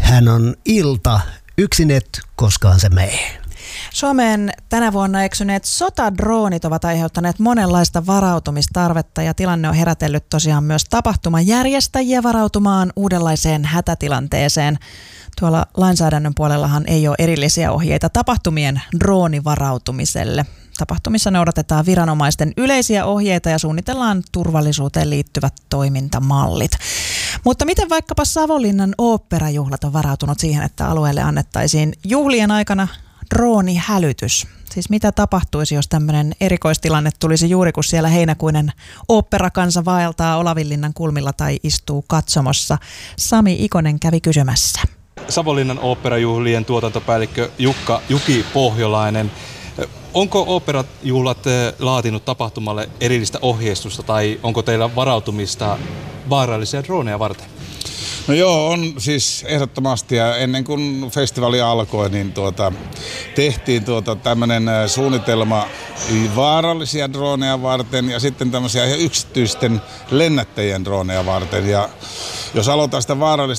Hän on Ilta, Yksinet, koskaan se mee. Suomeen tänä vuonna eksyneet sotadroonit ovat aiheuttaneet monenlaista varautumistarvetta ja tilanne on herätellyt tosiaan myös tapahtumajärjestäjiä varautumaan uudenlaiseen hätätilanteeseen. Tuolla lainsäädännön puolellahan ei ole erillisiä ohjeita tapahtumien droonivarautumiselle. Tapahtumissa noudatetaan viranomaisten yleisiä ohjeita ja suunnitellaan turvallisuuteen liittyvät toimintamallit. Mutta miten vaikkapa Savonlinnan oopperajuhlat on varautunut siihen, että alueelle annettaisiin juhlien aikana droonihälytys? Siis mitä tapahtuisi, jos tämmöinen erikoistilanne tulisi juuri kun siellä heinäkuinen oopperakansa vaeltaa Olavinlinnan kulmilla tai istuu katsomossa? Sami Ikonen kävi kysymässä. Savonlinnan oopperajuhlien tuotantopäällikkö Juki Pohjolainen. Onko oopperajuhlat laatinut tapahtumalle erillistä ohjeistusta tai onko teillä varautumista vaarallisia droneja varten? No joo, on siis ehdottomasti, ja ennen kuin festivaali alkoi, niin tehtiin tämmöinen suunnitelma vaarallisia droneja varten ja sitten tämmöisiä yksityisten lennättäjien droneja varten. Ja jos aloitetaan sitä vaarallista